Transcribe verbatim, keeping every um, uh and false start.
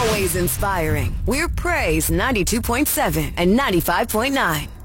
Always inspiring. We're Praise ninety-two point seven and ninety-five point nine.